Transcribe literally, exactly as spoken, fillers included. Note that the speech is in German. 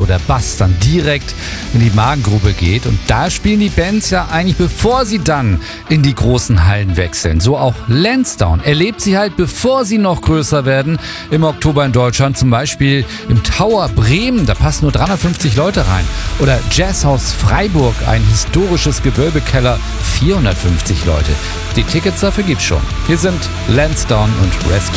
der Bass dann direkt in die Magengrube geht. Und da spielen die Bands ja eigentlich, bevor sie dann in die großen Hallen wechseln. So auch Lansdowne erlebt sie halt, bevor sie noch größer werden, im Oktober in Deutschland. Zum Beispiel im Tower Bremen, da passen nur dreihundertfünfzig Leute rein. Oder Jazzhaus Freiburg, ein historisches Gewölbekeller, vierhundertfünfzig Leute. Die Tickets dafür gibt's schon. Hier sind Lansdowne und Rescue.